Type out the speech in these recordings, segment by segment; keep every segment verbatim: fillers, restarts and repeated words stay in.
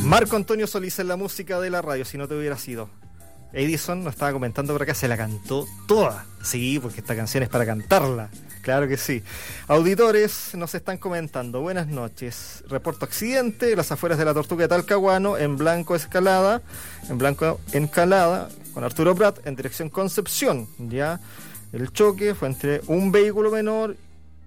Marco Antonio Solís en la música de la radio, si no te hubiera sido. Edison nos estaba comentando por acá, se la cantó toda. Sí, porque esta canción es para cantarla. Claro que sí. Auditores nos están comentando. Buenas noches. Reporto accidente en las afueras de la Tortuga de Talcahuano, en Blanco Escalada, en Blanco Encalada, con Arturo Prat, en dirección Concepción. Ya, el choque fue entre un vehículo menor,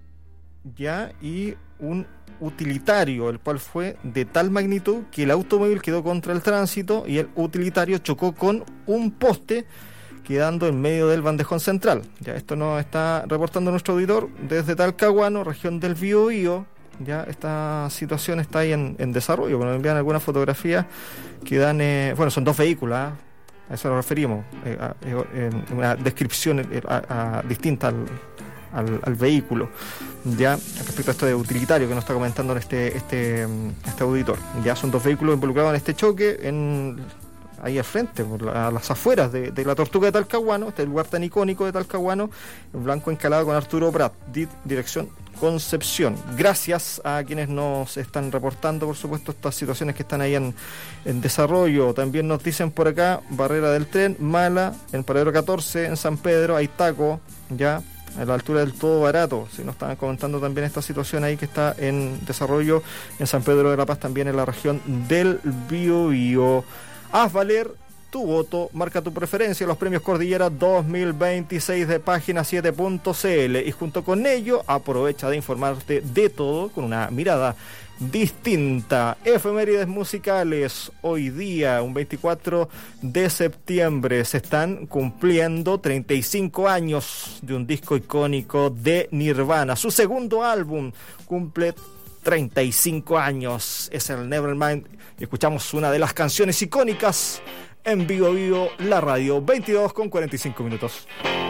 ya, y un utilitario, el cual fue de tal magnitud que el automóvil quedó contra el tránsito y el utilitario chocó con un poste, quedando en medio del bandejón central. Ya, esto nos está reportando nuestro auditor desde Talcahuano, región del Biobío. Ya, esta situación está ahí en, en desarrollo. Bueno, envían algunas fotografías que dan, eh, bueno, son dos vehículos, ¿eh? A eso nos referimos, eh, a, eh, una descripción eh, a, a, distinta al, al, al vehículo. Ya, respecto a esto de utilitario que nos está comentando este, este, este auditor. Ya son dos vehículos involucrados en este choque, en ahí al frente, por la, a las afueras de, de la Tortuga de Talcahuano, este lugar tan icónico de Talcahuano, en Blanco Encalado con Arturo Prat, di, dirección Concepción. Gracias a quienes nos están reportando, por supuesto, estas situaciones que están ahí en, en desarrollo. También nos dicen por acá, barrera del tren, mala, en Paradero catorce, en San Pedro, hay taco, ya, a la altura del Todo Barato. Si nos estaban comentando también esta situación ahí que está en desarrollo en San Pedro de la Paz, también en la región del Biobío. Haz valer tu voto, marca tu preferencia, los premios Cordillera dos mil veintiséis de página siete punto c l, y junto con ello aprovecha de informarte de todo con una mirada distinta. Efemérides musicales. Hoy día, un veinticuatro de septiembre, se están cumpliendo treinta y cinco años de un disco icónico de Nirvana. Su segundo álbum cumple treinta y cinco años, es el Nevermind. Escuchamos una de las canciones icónicas en Vivo Vivo, la radio. Veintidós con cuarenta y cinco minutos.